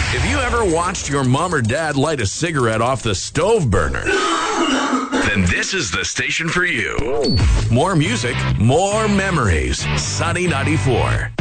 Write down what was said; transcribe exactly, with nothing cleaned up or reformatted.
If you ever watched your mom or dad light a cigarette off the stove burner, then this is the station for you. More music, more memories. Sunny ninety-four.